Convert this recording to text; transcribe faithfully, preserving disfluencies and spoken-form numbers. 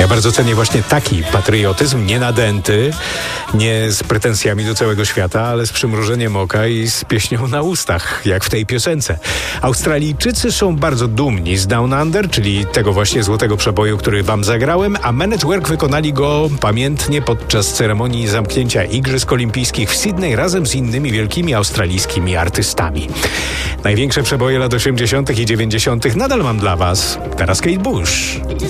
Ja bardzo cenię właśnie taki patriotyzm, nie nadęty, nie z pretensjami do całego świata, ale z przymrużeniem oka i z pieśnią na ustach, jak w tej piosence. Australijczycy są bardzo dumni z Down Under, czyli tego właśnie złotego przeboju, który wam zagrałem, a Men at Work wykonali go pamiętnie podczas ceremonii zamknięcia Igrzysk Olimpijskich w Sydney razem z innymi wielkimi australijskimi artystami. Największe przeboje lat osiemdziesiątych i dziewięćdziesiątych nadal mam dla was. Teraz Kate Bush.